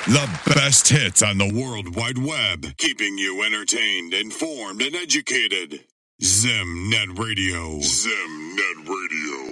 The best hits on the World Wide Web, keeping you entertained, informed, and educated. ZimNet Radio. ZimNet Radio.